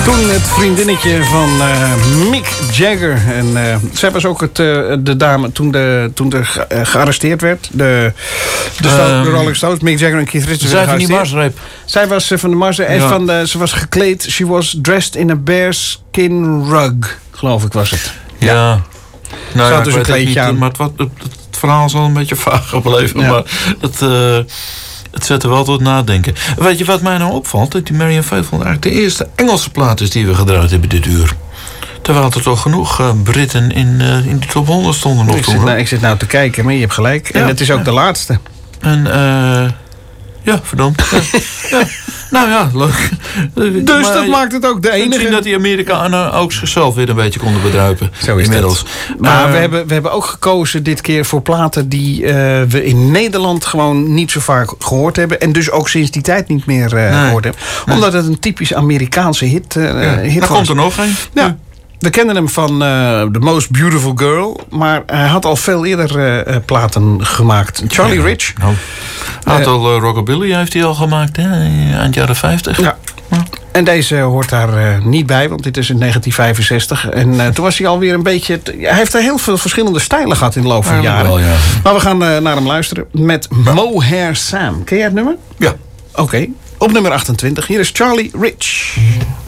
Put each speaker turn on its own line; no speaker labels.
Toen het vriendinnetje van Mick Jagger. En zij was ook de dame toen er gearresteerd werd. De Rolling Stones, Mick Jagger en Keith Richards.
Zij van die Marsreep.
Zij was van de Marsreep. En ze was gekleed. She was dressed in a bearskin rug. Geloof ik was het.
Ja. Nou ja,
dus een kleedje aan.
Maar het verhaal is al een beetje vaag gebleven. Ja. Maar het zet er wel tot nadenken. Weet je wat mij nou opvalt? Dat die Marianne Faithfull eigenlijk de eerste Engelse plaat is die we gedraaid hebben dit uur. Terwijl er toch genoeg Britten in de top 100 stonden nog toen.
Ik zit nou te kijken, maar je hebt gelijk. Ja, en het is ook de laatste.
En ja, verdomd. Ja. Nou ja, leuk.
Dus maar dat maakt het ook de enige.
Misschien dat die Amerikanen ook zichzelf weer een beetje konden bedruipen.
Zo is inmiddels. Dat. Maar we hebben ook gekozen dit keer voor platen die we in Nederland gewoon niet zo vaak gehoord hebben. En dus ook sinds die tijd niet meer gehoord hebben. Omdat het een typisch Amerikaanse hit was.
Daar komt er nog een.
Ja. We kennen hem van The Most Beautiful Girl. Maar hij had al veel eerder platen gemaakt. Charlie Rich.
Een aantal Rockabilly heeft hij al gemaakt, hè? Eind jaren 50.
Ja. En deze hoort daar niet bij, want dit is in 1965. En toen was hij alweer een beetje... Hij heeft er heel veel verschillende stijlen gehad in de loop van de jaren. Wel, ja. Maar we gaan naar hem luisteren met Mohair Sam. Ken jij het nummer?
Ja.
Oké. Op nummer 28. Hier is Charlie Rich.